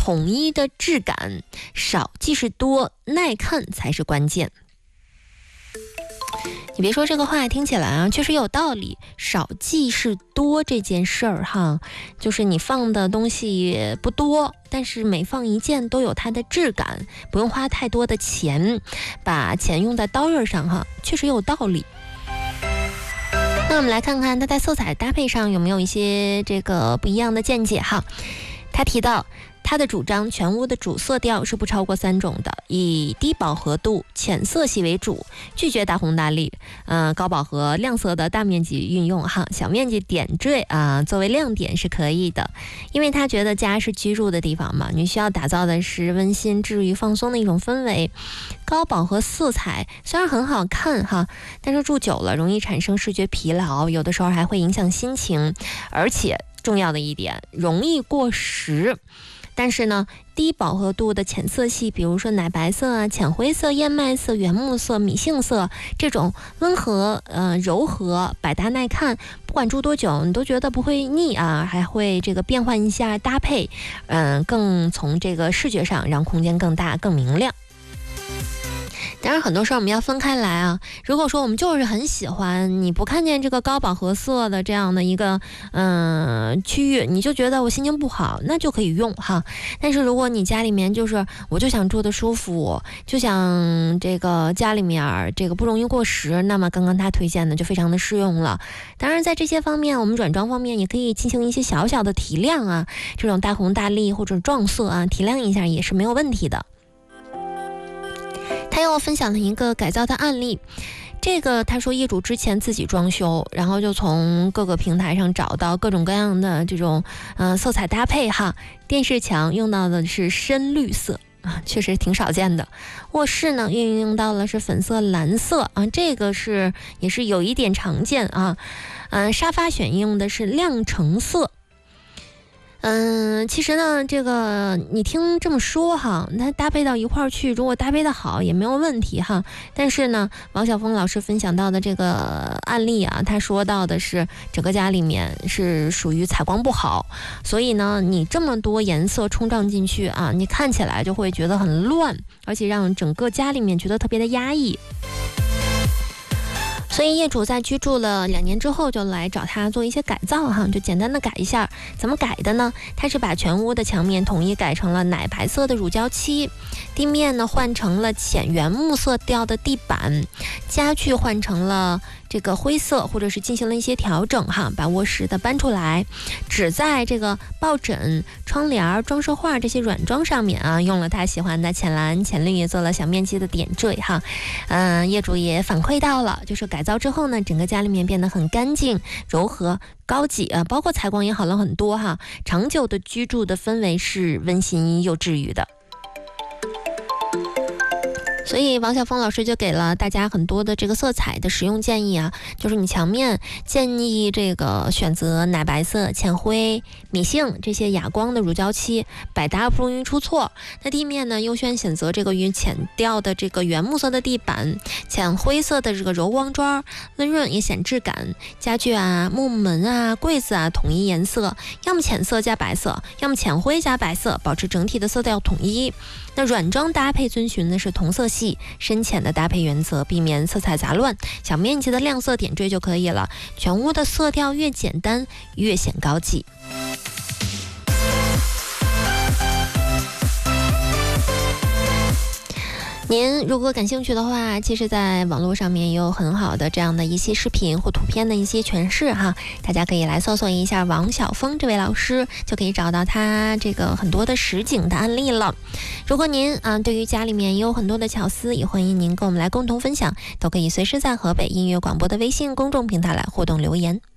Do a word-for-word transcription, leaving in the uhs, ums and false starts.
统一的质感，少即是多，耐看才是关键。你别说这个话听起来啊，确实有道理。少即是多这件事儿哈，就是你放的东西不多，但是每放一件都有它的质感，不用花太多的钱，把钱用在刀刃上哈，确实有道理。那我们来看看它在色彩搭配上有没有一些这个不一样的见解哈。他提到他的主张，全屋的主色调是不超过三种的，以低饱和度、浅色系为主，拒绝大红大绿，呃，高饱和、亮色的大面积运用哈，小面积点缀啊、呃，作为亮点是可以的，因为他觉得家是居住的地方嘛，你需要打造的是温馨、治愈、放松的一种氛围。高饱和色彩虽然很好看哈，但是住久了容易产生视觉疲劳，有的时候还会影响心情，而且重要的一点，容易过时。但是呢，低饱和度的浅色系，比如说奶白色啊、浅灰色、燕麦色、原木色、米杏色，这种温和、呃柔和、百搭耐看，不管住多久你都觉得不会腻啊，还会这个变换一下搭配，嗯、呃，更从这个视觉上让空间更大、更明亮。当然很多事儿我们要分开来啊，如果说我们就是很喜欢，你不看见这个高饱和色的这样的一个嗯、呃、区域，你就觉得我心情不好，那就可以用哈。但是如果你家里面就是我就想住的舒服，就想这个家里面这个不容易过时，那么刚刚他推荐的就非常的适用了。当然在这些方面，我们软装方面也可以进行一些小小的提亮啊，这种大红大绿或者撞色啊，提亮一下也是没有问题的。他又分享了一个改造的案例，这个他说业主之前自己装修，然后就从各个平台上找到各种各样的这种呃色彩搭配哈，电视墙用到的是深绿色啊，确实挺少见的。卧室呢运用到了是粉色蓝色啊，这个是也是有一点常见啊。嗯、呃，沙发选用的是亮橙色。嗯，其实呢，这个你听这么说哈，它搭配到一块儿去，如果搭配的好也没有问题哈。但是呢，王晓峰老师分享到的这个案例啊，他说到的是整个家里面是属于采光不好，所以呢，你这么多颜色冲撞进去啊，你看起来就会觉得很乱，而且让整个家里面觉得特别的压抑。所以业主在居住了两年之后就来找他做一些改造哈，就简单的改一下。怎么改的呢？他是把全屋的墙面统一改成了奶白色的乳胶漆，地面呢换成了浅原木色调的地板，家具换成了这个灰色，或者是进行了一些调整哈，把卧室的搬出来，只在这个抱枕、窗帘、装饰画这些软装上面啊，用了他喜欢的浅蓝、浅绿，做了小面积的点缀哈。嗯、呃，业主也反馈到了，就是改造之后呢，整个家里面变得很干净、柔和、高级啊，包括采光也好了很多哈。长久的居住的氛围是温馨又治愈的。所以王晓峰老师就给了大家很多的这个色彩的使用建议啊，就是你墙面建议这个选择奶白色、浅灰、米杏这些哑光的乳胶漆，百搭不容易出错。那地面呢，优先选择这个与浅调的这个原木色的地板，浅灰色的这个柔光砖，温润也显质感。家具啊、木门啊、柜子啊，统一颜色，要么浅色加白色，要么浅灰加白色，保持整体的色调统一。那软装搭配遵循的是同色系、深浅的搭配原则，避免色彩杂乱，小面积的亮色点缀就可以了。全屋的色调越简单，越显高级。您如果感兴趣的话，其实在网络上面也有很好的这样的一些视频或图片的一些诠释哈，大家可以来搜索一下王晓峰这位老师，就可以找到他这个很多的实景的案例了。如果您啊对于家里面也有很多的巧思，也欢迎您跟我们来共同分享，都可以随时在河北音乐广播的微信公众平台来互动留言。